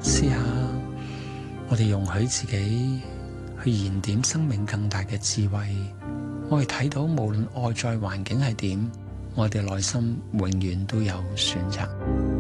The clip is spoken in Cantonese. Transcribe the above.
試下我哋容許自己去燃點生命更大嘅智慧。我哋睇到無論外在環境係點，我哋內心永遠都有選擇。